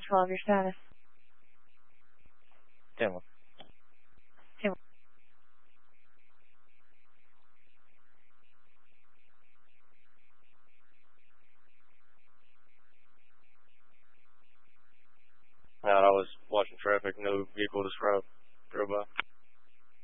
12, your status. 10-1. 10. I was watching traffic, no vehicle described drove by.